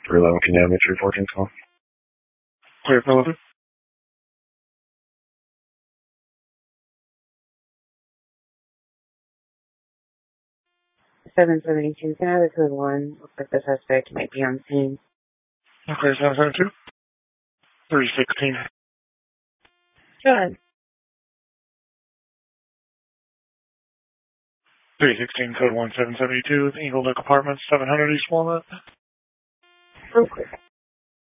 311, can you have me 314 call? Clear, Philip. 772. Can I have a code 1? Looks like the suspect might be on scene. Okay, 772. 316. Go ahead. 316, code 1772, Eagle Nook Apartments, 700 East Walnut. Real quick.